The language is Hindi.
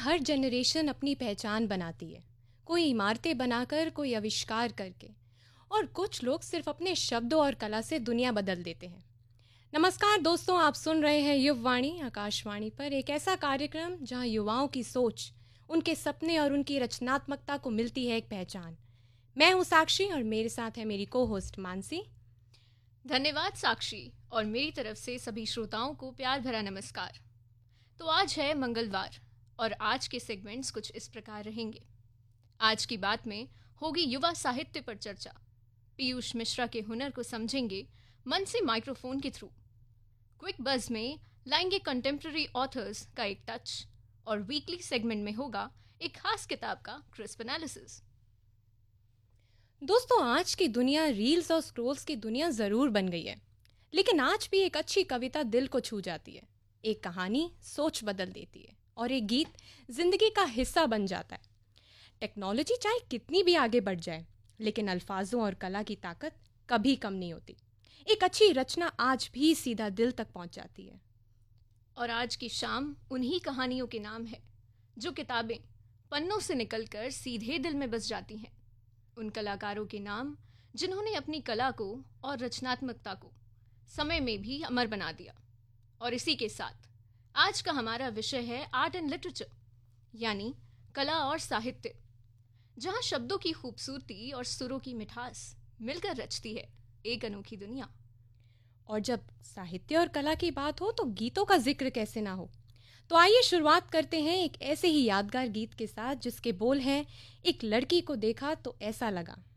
हर जनरेशन अपनी पहचान बनाती है, कोई इमारतें बनाकर, कोई आविष्कार करके, और कुछ लोग सिर्फ अपने शब्दों और कला से दुनिया बदल देते हैं। नमस्कार दोस्तों, आप सुन रहे हैं युववाणी आकाशवाणी पर, एक ऐसा कार्यक्रम जहां युवाओं की सोच, उनके सपने और उनकी रचनात्मकता को मिलती है एक पहचान। मैं हूं साक्षी और मेरे साथ है मेरी को होस्ट मानसी। धन्यवाद साक्षी, और मेरी तरफ से सभी श्रोताओं को प्यार भरा नमस्कार। तो आज है मंगलवार और आज के सेगमेंट्स कुछ इस प्रकार रहेंगे। आज की बात में होगी युवा साहित्य पर चर्चा। पीयूष मिश्रा के हुनर को समझेंगे मन से माइक्रोफोन के थ्रू। क्विक बज में लाएंगे कंटेम्प्रेरी ऑथर्स का एक टच, और वीकली सेगमेंट में होगा एक खास किताब का क्रिस्प एनालिसिस। दोस्तों, आज की दुनिया रील्स और स्क्रोल्स की दुनिया ज़रूर बन गई है, लेकिन आज भी एक अच्छी कविता दिल को छू जाती है, एक कहानी सोच बदल देती है, और एक गीत जिंदगी का हिस्सा बन जाता है। टेक्नोलॉजी चाहे कितनी भी आगे बढ़ जाए, लेकिन अल्फाजों और कला की ताकत कभी कम नहीं होती। एक अच्छी रचना आज भी सीधा दिल तक पहुंच जाती है। और आज की शाम उन्हीं कहानियों के नाम है जो किताबें पन्नों से निकलकर सीधे दिल में बस जाती हैं। उन कलाकारों के नाम जिन्होंने अपनी कला को और रचनात्मकता को समय में भी अमर बना दिया। और इसी के साथ आज का हमारा विषय है आर्ट एंड लिटरेचर, यानी कला और साहित्य, जहां शब्दों की खूबसूरती और सुरों की मिठास मिलकर रचती है एक अनोखी दुनिया। और जब साहित्य और कला की बात हो तो गीतों का जिक्र कैसे ना हो। तो आइए शुरुआत करते हैं एक ऐसे ही यादगार गीत के साथ जिसके बोल हैं, एक लड़की को देखा तो ऐसा लगा।